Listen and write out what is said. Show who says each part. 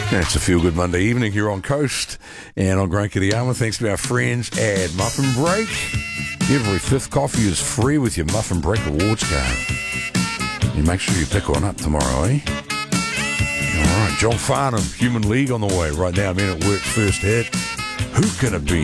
Speaker 1: It's a feel-good Monday evening here on Coast and on Great Kitty Armour. Thanks to our friends at Muffin Break. Every fifth coffee is free with your Muffin Break rewards card. You make sure you pick one up tomorrow, eh? All right, John Farnham, Human League on the way right now. Men at Work's first hit. Who can it be